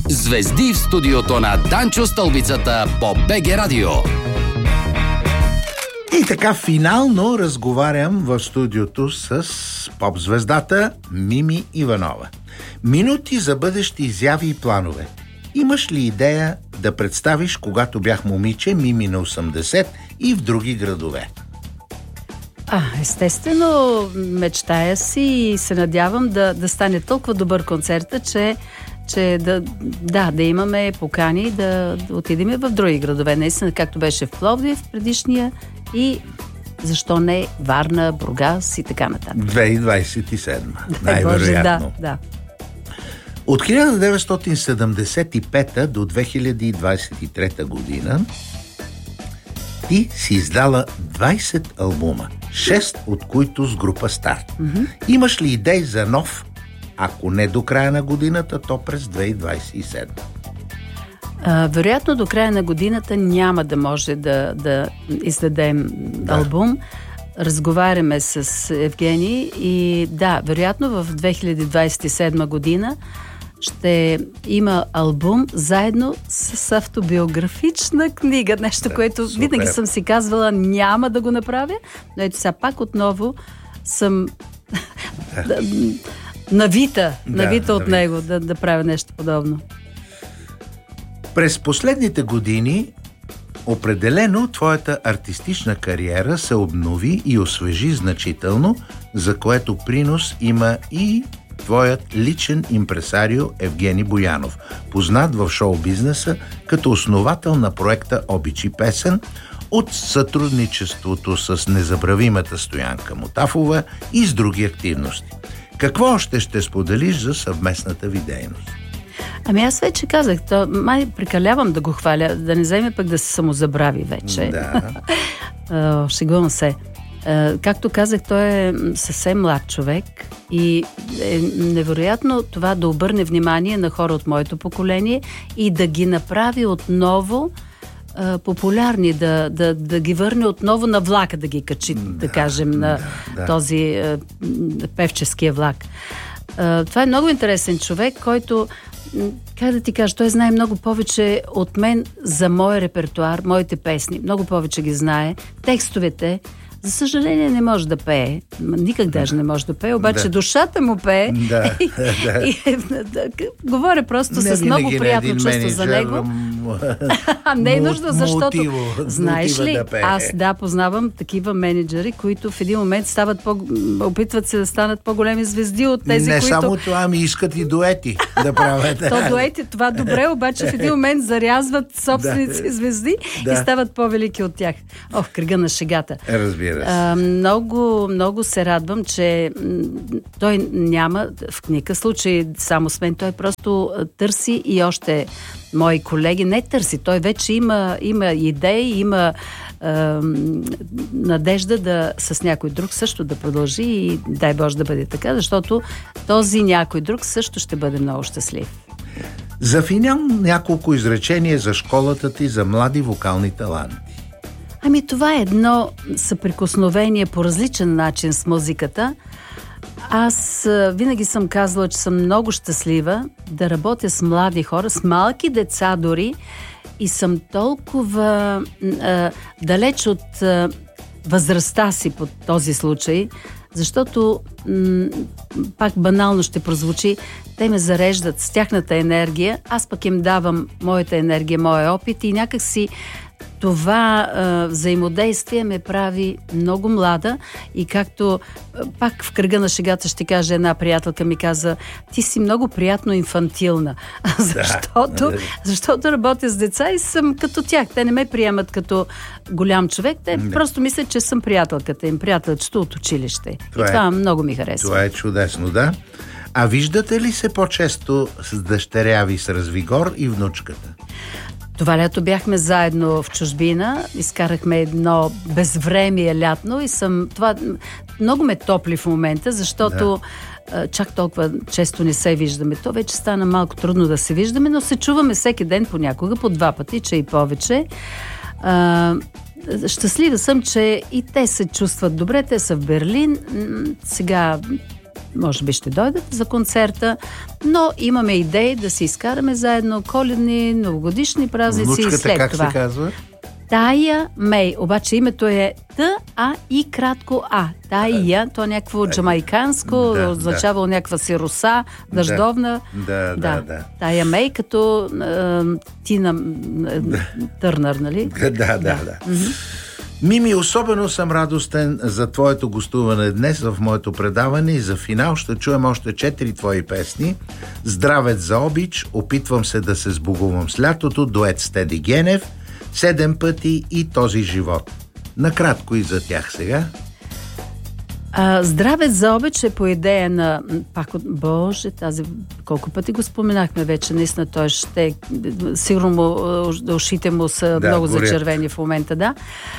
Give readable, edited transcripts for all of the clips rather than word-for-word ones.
Звезди в студиото на Данчо Стълбицата по БГ Радио. И така финално разговарям в студиото с поп-звездата Мими Иванова. Минути за бъдещи изяви и планове. Имаш ли идея да представиш, когато бях момиче, Мими на 80 и в други градове? Естествено, мечтая си и се надявам да стане толкова добър концерта, че да имаме покани да отидем в други градове. Наистина, както беше в Пловдив предишния и защо не Варна, Бургас и така нататък. 2027, най-вероятно. Да. От 1975 до 2023 година ти си издала 20 албума, 6 от които с група Старт. Имаш ли идеи за нов, ако не до края на годината, то през 2027? Вероятно до края на годината няма да може да издадем албум. Разговаряме с Евгений и вероятно в 2027 година ще има албум заедно с автобиографична книга. Нещо, което винаги съм си казвала, няма да го направя, но ето сега пак отново съм навита от него да правя нещо подобно. През последните години определено твоята артистична кариера се обнови и освежи значително, за което принос има и твоят личен импресарио Евгений Боянов, познат в шоу-бизнеса като основател на проекта Обичи песен, от сътрудничеството с незабравимата Стоянка Мотафова и с други активности. Какво още ще споделиш за съвместната ви дейност? Аз вече казах, май прекалявам да го хваля, да не вземе пък да се самозабрави вече. Шегувам се. Както казах, той е съвсем млад човек и е невероятно това да обърне внимание на хора от моето поколение и да ги направи отново популярни, да ги върне отново на влака, да ги качи, да кажем, на този певческия влак. Това е много интересен човек, който, как да ти кажа, той знае много повече от мен за моя репертуар, моите песни. Много повече ги знае. Текстовете, за съжаление, не може да пее. Никак даже не може да пее, обаче душата му пее. Говоря просто с много приятно чувство за него. Не е нужда, защото знаеш ли, аз познавам такива менеджери, които в един момент опитват се да станат по-големи звезди от тези, които... Не само това, искат и дуети да правят. То дуети, това добре, обаче в един момент зарязват собственици звезди и стават по-велики от тях. Кръга на шегата. Разбира се. Много се радвам, че той няма в никакъв случай само с мен, той просто търси и още мои колеги. Не търси, той вече има идеи, има надежда с някой друг също да продължи и дай Боже да бъде така, защото този някой друг също ще бъде много щастлив. За финал няколко изречения за школата ти за млади вокални таланти. Това е едно съприкосновение по различен начин с музиката. Аз винаги съм казвала, че съм много щастлива да работя с млади хора, с малки деца дори, и съм толкова далеч от възрастта си по този случай, защото пак банално ще прозвучи, те ме зареждат с тяхната енергия, аз пък им давам моята енергия, моя опит и някак си това взаимодействие ме прави много млада и както пак в кръга на шегата ще кажа, една приятелка ми каза, ти си много приятно инфантилна, защото работя с деца и съм като тях. Те не ме приемат като голям човек, те просто мислят, че съм приятелката им, приятелчето от училище. Това много ми харесва. Това е чудесно, да. А виждате ли се по-често с дъщеря ви с Развигор и внучката? Това лято бяхме заедно в чужбина, изкарахме едно безвремие лятно и това много ме топли в момента, защото чак толкова често не се виждаме. То вече стана малко трудно да се виждаме, но се чуваме всеки ден понякога, по 2 пъти, че и повече. Щастлива съм, че и те се чувстват добре, те са в Берлин. Сега може би ще дойдат за концерта, но имаме идеи да се изкараме заедно коледни, новогодишни празници и след как това. се казва? Тая Мей, обаче името е Т-А-И кратко А. Тая, то е някакво джамайканско, означава някаква си роса, дъждовна. Да. Тая Мей, като Тина Търнър, нали? Да. Мими, особено съм радостен за твоето гостуване днес в моето предаване и за финал ще чуем още 4 твои песни. Здравец за обич, опитвам се да се сбогувам с лятото, дует с Теди Генев, 7 пъти и този живот. Накратко и за тях сега. Здравец за обич е по идея на... Боже, колко пъти го споменахме вече, наистина той ще... Сигурно ушите му са много зачервени в момента, да.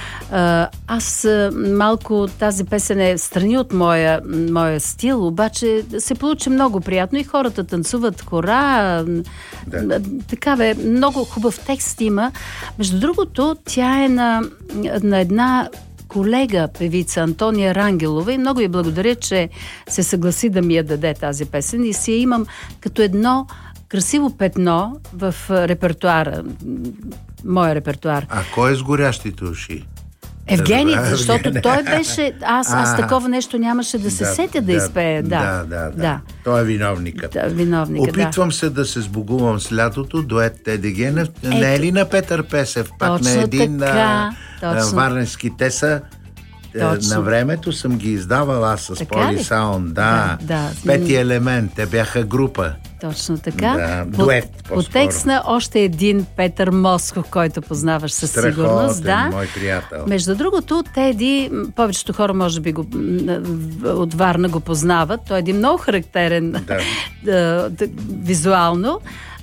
Аз малко тази песен е страни от моя стил, обаче се получи много приятно и хората танцуват хора. Такава много хубав текст има. Между другото, тя е на една колега, певица Антония Рангелова и много й благодаря, че се съгласи да ми я даде тази песен и си я имам като едно красиво петно в репертуара, моя репертуар. А кой е с горящите уши? Евгений, защото той беше... Аз такова нещо нямаше да се сетя да изпее. Да. Той е виновникът. Опитвам се да се сбогувам с лятото, дует Теди Генев. Не е ли на Петър Песев? Пак на един варненски. Те са... На времето съм ги издавал аз с Полисаунд. Да. Пети елемент. Те бяха група. Точно така. Дует, по текст на още един Петър Москов, който познаваш със сигурност. Мой приятел. Между другото, Теди, повечето хора може би от Варна го познават. Той е един много характерен визуално.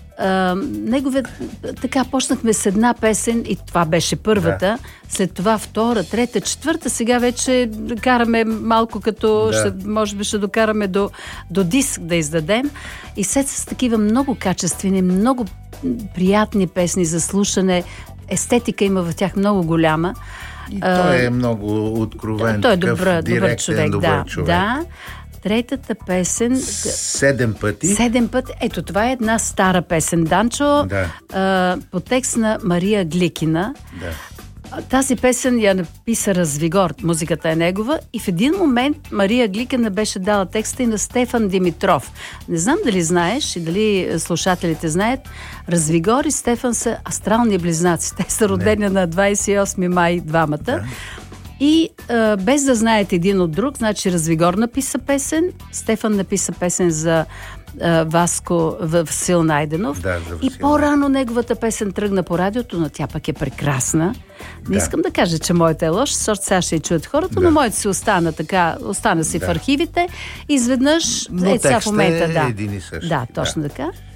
Така, почнахме с една песен и това беше първата, след това втора, трета, четвърта, сега вече караме малко като, може би ще докараме до диск да издадем и след с такива много качествени, много приятни песни за слушане, естетика има в тях много голяма. И той е много откровен, той е добър човек. Да. Третата песен... 7 пъти. 7 пъти. Ето, това е една стара песен, Данчо, по текст на Мария Гликина. Тази песен я написа Развигор, музиката е негова и в един момент Мария Гликина беше дала текста и на Стефан Димитров. Не знам дали знаеш и дали слушателите знаят, Развигор и Стефан са астрални близнаци. Те са родени на 28 май двамата. И без да знаете един от друг, значи Развигор написа песен, Стефан написа песен за Васко Васил Найденов и по-рано неговата песен тръгна по радиото, но тя пък е прекрасна. Не искам да кажа, че моята е лош, защото сега ще чуят хората, но моята си остана си в архивите. Изведнъж, сега в момента, един и същ. Да, точно така.